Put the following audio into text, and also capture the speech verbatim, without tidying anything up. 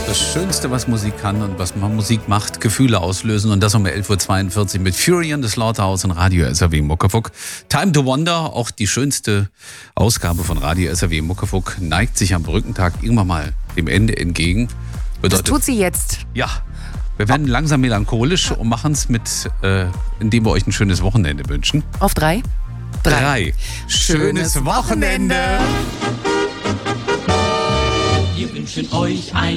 Das Schönste, was Musik kann und was man Musik macht, Gefühle auslösen. Und das um elf Uhr zweiundvierzig mit Fury and the Slaughterhouse und Radio S R W Muckefuck. Time to Wonder, auch die schönste Ausgabe von Radio S R W Muckefuck, neigt sich am Brückentag irgendwann mal dem Ende entgegen. Bedeutet, das tut sie jetzt. Ja, wir werden langsam melancholisch und machen es mit, äh, indem wir euch ein schönes Wochenende wünschen. Auf drei? Drei. Drei. Schönes, schönes Wochenende. Wir wünschen euch ein